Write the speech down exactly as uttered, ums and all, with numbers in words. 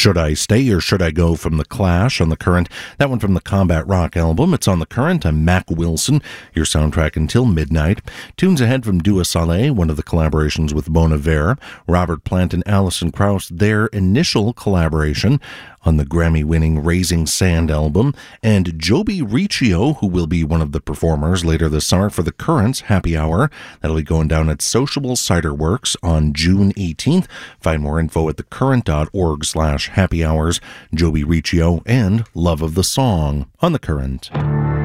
Should I Stay or Should I Go from The Clash on The Current. That one from the Combat Rock album. It's on The Current. I'm Mac Wilson, your soundtrack until midnight. Tunes ahead from Dua Saleh, one of the collaborations with Bon Iver. Robert Plant and Alison Krauss, their initial collaboration on the Grammy-winning Raising Sand album, and Joby Riccio, who will be one of the performers later this summer for The Current's Happy Hour. That'll be going down at Sociable Cider Works on June eighteenth. Find more info at thecurrent.org slash happy hours. Joby Riccio and Love of the Song on The Current.